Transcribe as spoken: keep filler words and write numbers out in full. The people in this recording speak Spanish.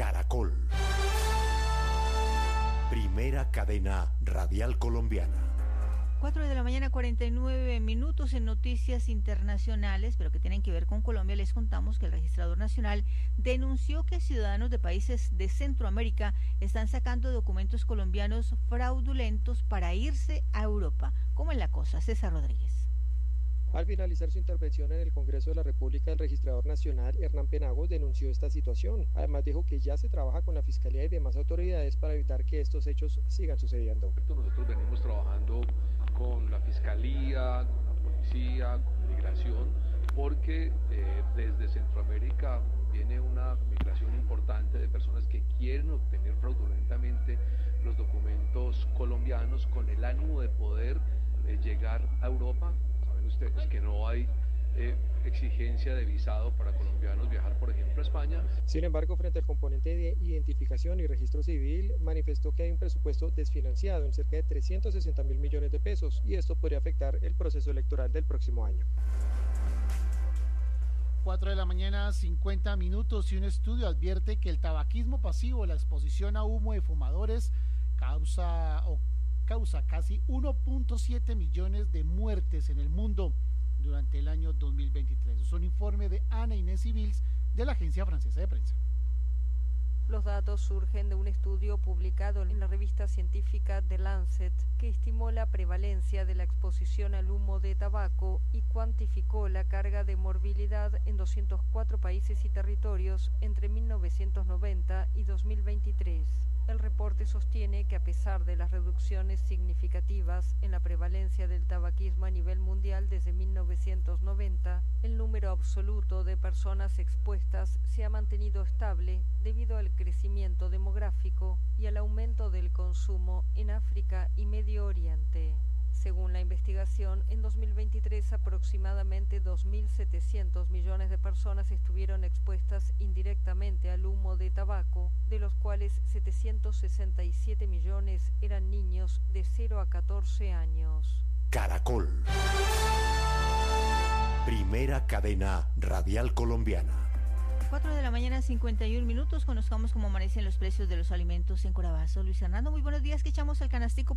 Caracol. Primera cadena radial colombiana. cuatro de la mañana, cuarenta y nueve minutos. En noticias internacionales, pero que tienen que ver con Colombia, les contamos que el Registrador Nacional denunció que ciudadanos de países de Centroamérica están sacando documentos colombianos fraudulentos para irse a Europa. ¿Cómo es la cosa? César Rodríguez. Al finalizar su intervención en el Congreso de la República, el Registrador Nacional, Hernán Penagos, denunció esta situación. Además dijo que ya se trabaja con la Fiscalía y demás autoridades para evitar que estos hechos sigan sucediendo. Nosotros venimos trabajando con la Fiscalía, con la Policía, con Migración, porque eh, desde Centroamérica viene una migración importante de personas que quieren obtener fraudulentamente los documentos colombianos con el ánimo de poder eh, llegar a Europa. Saben ustedes que no hay eh, exigencia de visado para colombianos viajar, por ejemplo, a España. Sin embargo, frente al componente de identificación y registro civil, manifestó que hay un presupuesto desfinanciado en cerca de trescientos sesenta mil millones de pesos y esto podría afectar el proceso electoral del próximo año. cuatro de la mañana, cincuenta minutos, y un estudio advierte que el tabaquismo pasivo, la exposición a humo de fumadores, causa o causa casi uno punto siete millones de muertes en el mundo durante el año dos mil veintitrés. Es un informe de Ana Inés Civils de la Agencia Francesa de Prensa. Los datos surgen de un estudio publicado en la revista científica The Lancet, que estimó la prevalencia de la exposición al humo de tabaco y cuantificó la carga de morbilidad en doscientos cuatro países y territorios entre mil novecientos noventa y dos mil veintitrés. El reporte sostiene que a pesar de las reducciones significativas en la prevalencia del tabaquismo a nivel mundial desde mil novecientos noventa, el número absoluto de personas expuestas se ha mantenido estable debido al crecimiento demográfico y al aumento del consumo en África y Medio Oriente. Según la investigación, en dos mil veintitrés aproximadamente dos mil setecientos millones de personas estuvieron expuestas indirectamente al humo de tabaco, de los cuales setecientos sesenta y siete millones eran niños de cero a catorce años. Caracol. Primera cadena radial colombiana. cuatro de la mañana, cincuenta y un minutos. Conozcamos cómo amanecen los precios de los alimentos en Corabaso. Luis Hernando, muy buenos días. ¿Qué echamos al canastico